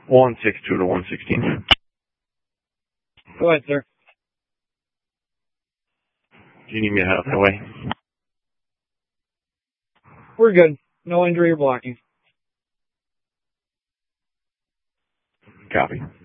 162 to 116. Go ahead, sir. Do you need me to head up that way? We're good. No injury or blocking. Copy.